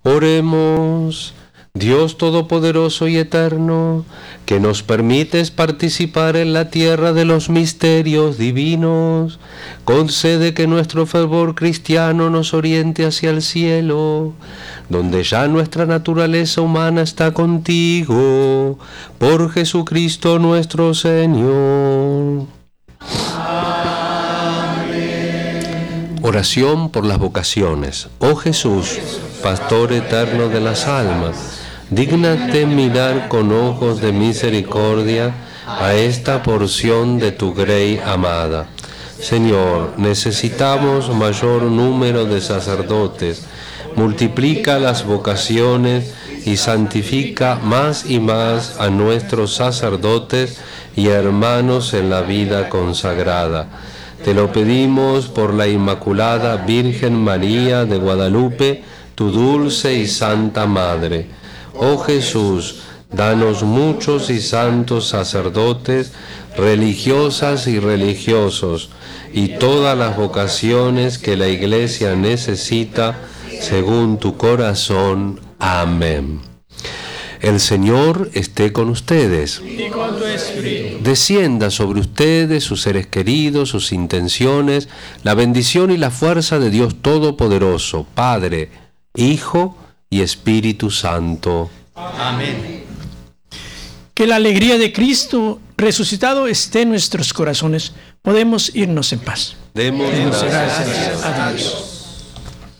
Oremos. Dios Todopoderoso y Eterno, que nos permites participar en la tierra de los misterios divinos, concede que nuestro fervor cristiano nos oriente hacia el cielo, donde ya nuestra naturaleza humana está contigo, por Jesucristo nuestro Señor. Amén. Oración por las vocaciones. Oh Jesús, Pastor eterno de las almas, dígnate mirar con ojos de misericordia a esta porción de tu grey amada. Señor, necesitamos mayor número de sacerdotes. Multiplica las vocaciones y santifica más y más a nuestros sacerdotes y hermanos en la vida consagrada. Te lo pedimos por la Inmaculada Virgen María de Guadalupe, tu dulce y santa Madre. Oh Jesús, danos muchos y santos sacerdotes, religiosas y religiosos, y todas las vocaciones que la Iglesia necesita, según tu corazón. Amén. El Señor esté con ustedes. Y con tu espíritu. Descienda sobre ustedes, sus seres queridos, sus intenciones, la bendición y la fuerza de Dios Todopoderoso, Padre, Hijo y Espíritu Santo. Amén. Que la alegría de Cristo resucitado esté en nuestros corazones. Podemos irnos en paz. Demos gracias a Dios.